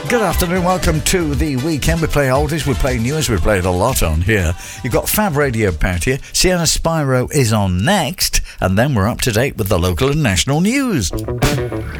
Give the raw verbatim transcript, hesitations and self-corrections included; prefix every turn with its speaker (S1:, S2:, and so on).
S1: Good afternoon, welcome to the weekend. We play oldies, we play news, we played a lot on here. You've got Fab Radio about here. Sienna Spyro is on next, and then we're up to date with the local and national news.